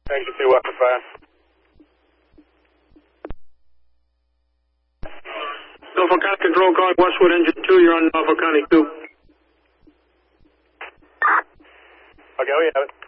Engine 2, weapon fire. Norfolk County Control calling Westwood Engine 2, you're on Norfolk County 2. Okay, we have it.